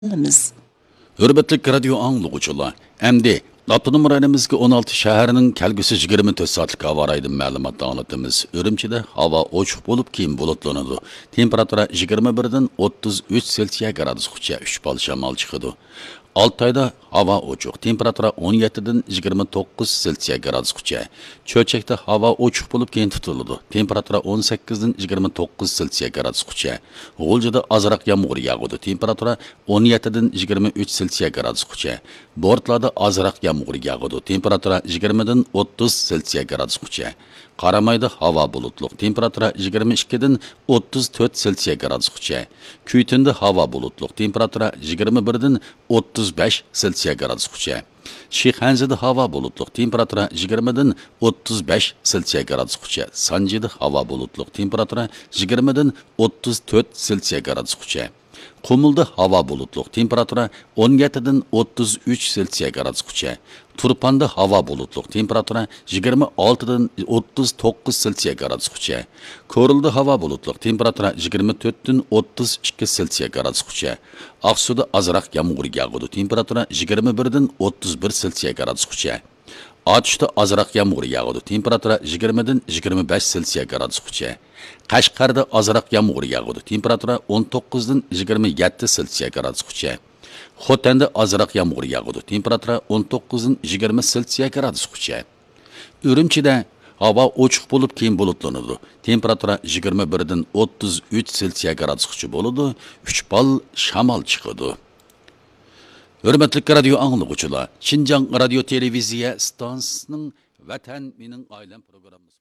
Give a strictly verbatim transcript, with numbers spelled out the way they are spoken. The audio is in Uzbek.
Biz Hürmetlik radyo anlıqçılar. Əmdi Avtonom rayonimizga o'n olti shaharning kelgusi yigirma to'rt soatlik havo rayidin ma'lumotni anlatamiz. Urumchida havo ochiq bo'lib, keyin bulutlanadi. Temperatura yigirma bir dan o'ttiz uch Selsiya gradusgacha uch bal shamol chiqadi. Altayda havo ochiq. Temperatura o'n yetti dan yigirma to'qqiz Selsiya gradusgacha. Cho'chakda havo ochiq bo'lib, keyin tutiladi. Temperatura o'n sakkiz dan yigirma to'qqiz Selsiya gradusgacha. G'uljida ozroq yomg'ir yog'adi. Temperatura o'n yetti dan yigirma uch Selsiya gradusgacha. Bortlarda ozroq yomg'ir yog'adi. Temperatura yigirma dan o'ttiz Selsiya gradusgacha. Qaramayda havo bulutli. Temperatura yigirma ikki dan o'ttiz to'rt Selsiya gradusgacha. Kuytinda havo bulutli. Temperatura yigirma bir dan o'ttiz besh Selsiya gradusgacha. Shixanzida havo bulutli. Temperatura yigirma dan o'ttiz besh Selsiya gradusgacha. Sanjida havo bulutli. Temperatura yigirma dan o'ttiz to'rt Selsiya gradusgacha. Qumulda havo bulutli. Temperatura o'n yetti dan o'ttiz uch Selsiya gradusgacha. Turpanda havo bulutli. Temperatura yigirma olti dan o'ttiz to'qqiz Selsiya gradusgacha. Ko'rilda havo bulutli. Temperatura yigirma to'rt dan o'ttiz ikki Selsiya gradusgacha. Aqsuda ozroq yomg'ir yog'adi. Temperatura yigirma bir dan o'ttiz bir Selsiya gradusgacha. Atishda ozroq yomg'ir yog'adi. Temperatura yigirma dan yigirma besh Selsiya gradusgacha. Qashqarda ozroq yomg'ir yog'adi. Temperatura o'n to'qqiz dan yigirma yetti Selsiya gradusgacha. Xotanda ozroq yomg'ir yog'adi. Temperatura o'n to'qqiz dan yigirma Selsiya gradusgacha. Urumchida havo ochiq bo'lib, keyin bulutlanadi. Temperatura yigirma bir dan o'ttiz uch Selsiya gradusgacha bo'ladi. uch bal shamol chiqadi. Hürmetlik radyo anlıqçılar, Şinjan radyo televiziya stansiyasının Vatan Mening Oilam programmasi